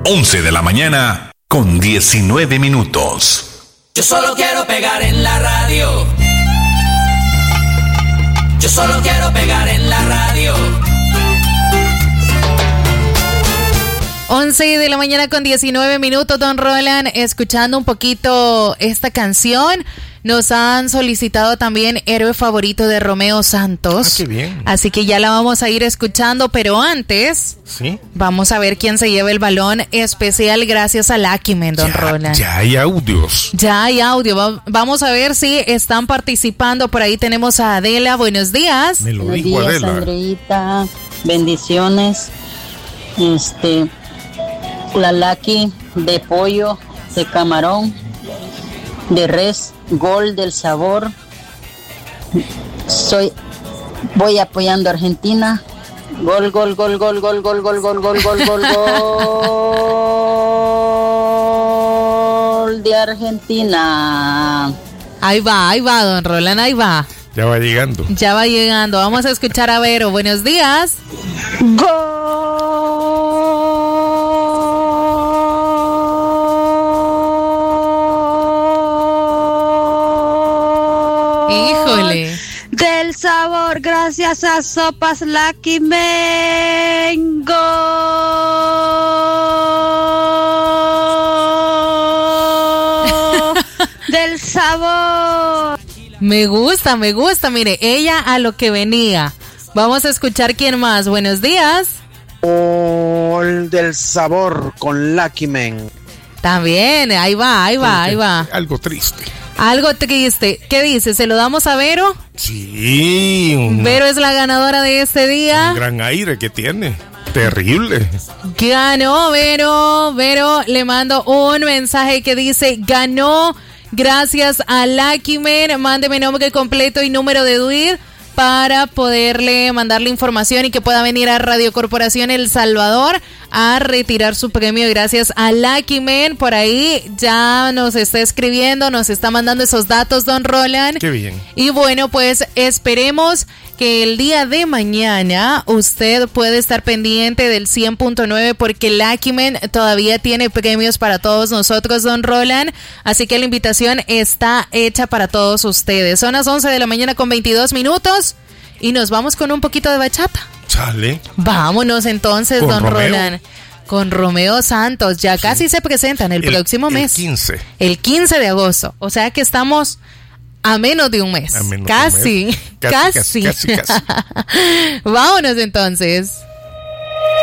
11 de la mañana con 19 minutos. Yo solo quiero pegar en la radio. Yo solo quiero pegar en la radio. 11 de la mañana con 19 minutos, don Roland, escuchando un poquito esta canción. Nos han solicitado también Héroe Favorito de Romeo Santos. Qué bien. Así que ya la vamos a ir escuchando, pero antes, ¿sí? Vamos a ver quién se lleva el balón especial gracias a Lakimen, don Roland. Ya hay audios. Ya hay audio. Vamos a ver si están participando. Por ahí tenemos a Adela. Buenos días. Me lo Buenos dijo días, Adela. Andreita. Bendiciones. La Lucky de pollo, de camarón, de res, gol del sabor. Voy apoyando a Argentina. Gol, gol, gol, gol, gol, gol, gol, gol, gol, gol, gol, gol de Argentina. Ahí va, don Roland, ahí va. Ya va llegando. Ya va llegando. Vamos a escuchar a Vero. Buenos días. Híjole. Del sabor, gracias a Sopas Lakimen. Del sabor. Me gusta. Mire, ella a lo que venía. Vamos a escuchar quién más. Buenos días. Gol del sabor con Lakimen. También, ahí va. Algo triste. Algo triste. ¿Qué dice? ¿Se lo damos a Vero? Sí. Vero es la ganadora de este día. Un gran aire que tiene. Terrible. Ganó Vero. Vero, le mando un mensaje que dice: ganó gracias a Lakimen. Mándeme nombre completo y número de DUID para poderle mandar la información y que pueda venir a Radio Corporación El Salvador a retirar su premio gracias a Lakimen. Por ahí ya nos está escribiendo, nos está mandando esos datos, don Roland. Qué bien. Y bueno, pues esperemos que el día de mañana usted puede estar pendiente del 100.9 porque Lakimen todavía tiene premios para todos nosotros, don Roland. Así que la invitación está hecha para todos ustedes. Son las 11 de la mañana con 22 minutos y nos vamos con un poquito de bachata. Sale. Vámonos entonces, Con don Romeo. Roland. Con Romeo Santos. Ya Sí. casi se presentan el próximo mes. El 15. De agosto. O sea que estamos a menos de un mes. A menos de un Casi. mes. Casi. Vámonos entonces.